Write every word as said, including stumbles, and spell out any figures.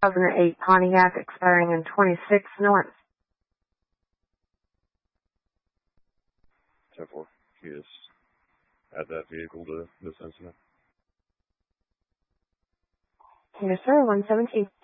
two thousand eight Pontiac expiring in twenty-six north. ten four, can you just add that vehicle to this incident? Yes, sir, one seventeen.